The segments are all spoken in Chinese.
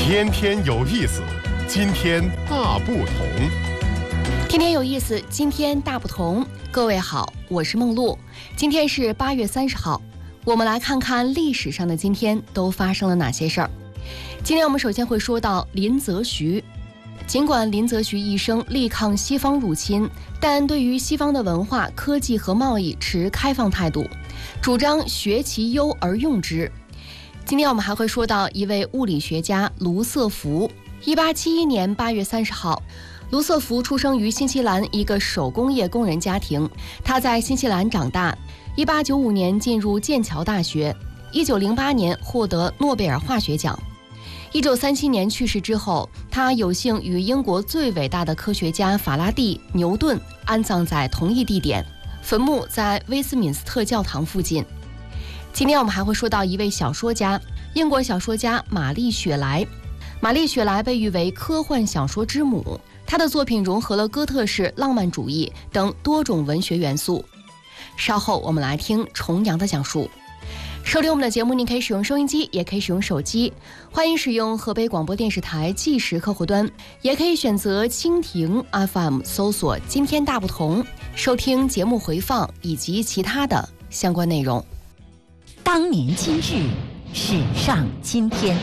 天天有意思，今天大不同。 天天有意思，今天大不同。各位好，我是梦露。今天是8月30号，我们来看看历史上的今天都发生了哪些事儿。今天我们首先会说到林则徐。尽管林则徐一生力抗西方入侵，但对于西方的文化、科技和贸易持开放态度，主张学其优而用之。今天我们还会说到一位物理学家卢瑟福。1871年8月30号，卢瑟福出生于新西兰一个手工业工人家庭，他在新西兰长大。1895年进入剑桥大学，1908年获得诺贝尔化学奖。1937年去世之后，他有幸与英国最伟大的科学家法拉第、牛顿安葬在同一地点，坟墓在威斯敏斯特教堂附近。今天我们还会说到一位小说家，英国小说家玛丽雪莱。玛丽雪莱被誉为科幻小说之母，她的作品融合了哥特式、浪漫主义等多种文学元素。稍后我们来听重阳的讲述。收听我们的节目，您可以使用收音机，也可以使用手机，欢迎使用河北广播电视台计时客户端，也可以选择蜻蜓 FM 搜索今天大不同，收听节目回放以及其他的相关内容。 当年今日，史上今天。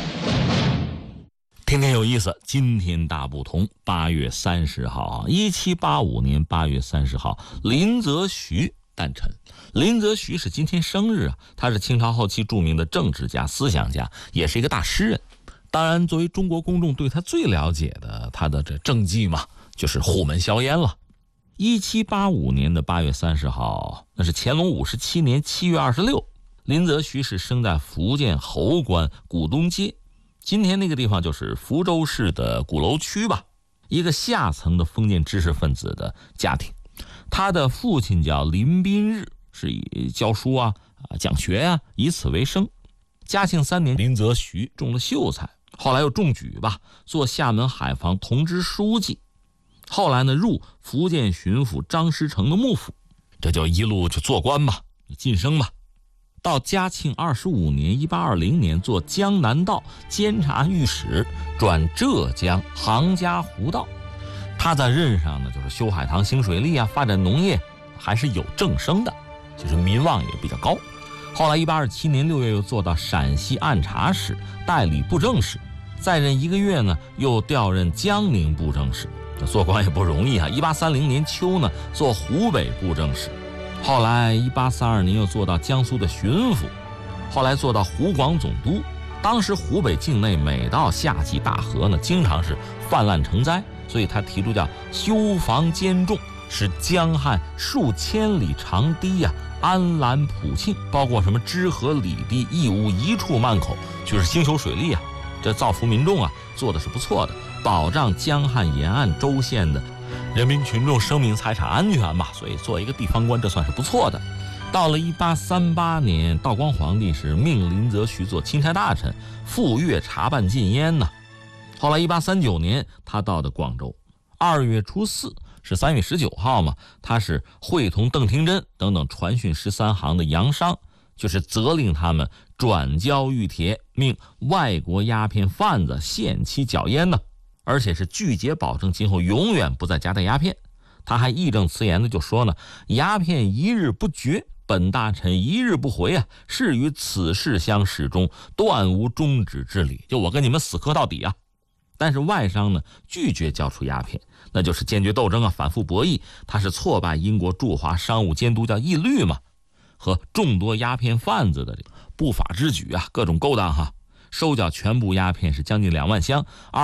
天天有意思，今天大不同。8月30号，1785年8月30号，林则徐诞辰。林则徐是今天生日啊，他是清朝后期著名的政治家、思想家，也是一个大诗人。当然，作为中国公众对他最了解的，他的这政绩嘛，就是虎门销烟了。1785年的8月30号，那是乾隆57年7月26，林则徐是生在福建侯官鼓东街，今天那个地方就是福州市的鼓楼区吧，一个下层的封建知识分子的家庭。他的父亲叫林宾日，是以教书讲学以此为生。嘉庆3年，林则徐中了秀才，后来又中举吧，做厦门海防同知书记。后来呢，入福建巡抚张师诚的幕府，这就一路就做官吧，晋升吧。到嘉庆25年1820年做江南道监察御史，转浙江杭嘉湖道。他在任上呢，就是修海棠、兴水利发展农业，还是有正声的，就是民望也比较高。后来1827年6月又做到陕西按察使、代理布政使，再任1个月呢，又调任江宁布政使。做官也不容易1830年秋呢，做湖北布政使。后来1832年又做到江苏的巡抚，后来做到湖广总督。当时湖北境内每到夏季大河呢，经常是泛滥成灾，所以他提出叫修防兼重，使江汉数千里长堤安澜普庆，包括什么支河理堤，一无一处漫口，就是兴修水利这造福民众做的是不错的，保障江汉沿岸州县的人民群众生命财产安全吧，所以做一个地方官，这算是不错的。到了1838年，道光皇帝是命林则徐做钦差大臣，赴粤查办禁烟呢。后来1839年，他到的广州，2月初4是3月19号嘛，他是会同邓廷珍等等传讯13行的洋商，就是责令他们转交御帖，命外国鸦片贩子限期缴烟呢，而且是拒绝保证今后永远不再夹带鸦片。他还义正辞严的就说呢，鸦片一日不绝，本大臣一日不回是与此事相始终，断无终止之理，就我跟你们死磕到底但是外商呢拒绝交出鸦片，那就是坚决斗争反复博弈。他是挫败英国驻华商务监督叫义律嘛，和众多鸦片贩子的这个不法之举各种勾当收缴全部鸦片是将近2万箱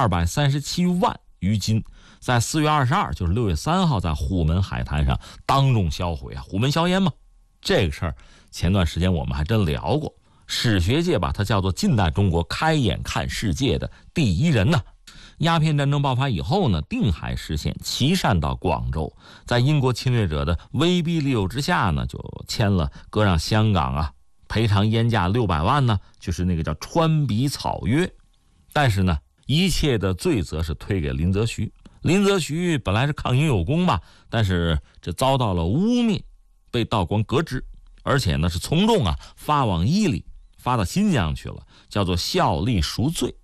，237万余斤，在4月22，就是6月3号，在虎门海滩上当众销毁虎门销烟嘛。这个事儿前段时间我们还真聊过，史学界把它叫做近代中国开眼看世界的第一人呢。鸦片战争爆发以后呢，定海市县齐善到广州，在英国侵略者的威逼利诱之下呢，就签了割让香港赔偿烟价600万呢，就是那个叫川比草约。但是呢，一切的罪责是推给林则徐。林则徐本来是抗英有功吧，但是这遭到了污蔑，被道光革职，而且呢是从重发往伊犁，发到新疆去了，叫做效力赎罪。